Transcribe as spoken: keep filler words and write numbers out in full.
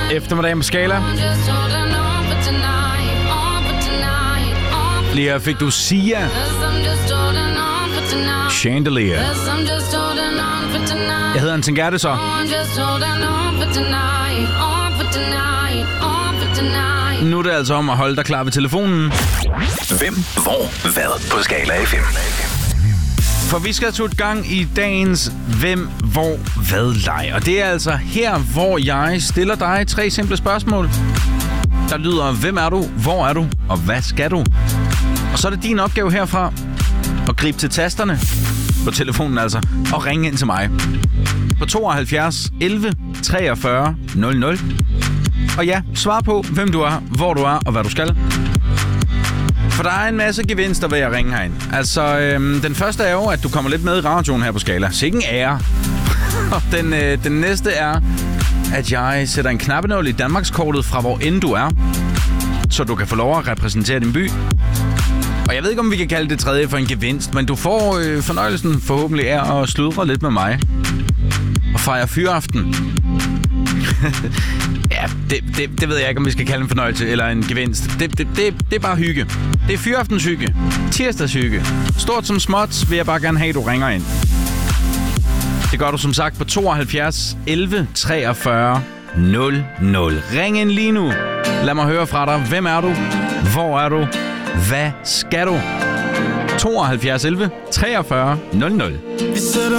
Eftermiddagen på Skala. Lige her fik du Sia. Chandelier. Jeg hedder Anton Gerte så. Nu er det altså om at holde dig klar ved telefonen. Hvem, hvor, hvad på Skala F M. For vi skal tage gang i dagens Hvem, hvor, hvad leg. Og det er altså her, hvor jeg stiller dig tre simple spørgsmål. Der lyder, hvem er du, hvor er du, og hvad skal du? Og så er det din opgave herfra at gribe til tasterne på telefonen altså, og ringe ind til mig på tooghalvfjerds elleve treogfyrre nul nul. Og ja, svar på, hvem du er, hvor du er og hvad du skal. For der er en masse gevinster ved at ringe herind. Altså, øhm, den første er jo, at du kommer lidt med i radioen her på Skala. Sikke en ære. Og den, øh, den næste er, at jeg sætter en knappenål i Danmarkskortet fra hvor end du er, så du kan få lov at repræsentere din by. Og jeg ved ikke, om vi kan kalde det tredje for en gevinst, men du får øh, fornøjelsen forhåbentlig af at sludre lidt med mig og fejre fyraften. Ja, det, det, det ved jeg ikke, om vi skal kalde en fornøjelse eller en gevinst. Det, det, det, det er bare hygge. Det er fyraftens hygge. Tirsdags hygge. Stort som småt vil jeg bare gerne have, at du ringer ind. Det gør du som sagt på tooghalvfjerds elleve treogfyrre nul nul. Ring ind lige nu. Lad mig høre fra dig. Hvem er du? Hvor er du? Hvad skal du? tooghalvfjerds elleve treogfyrre nul nul.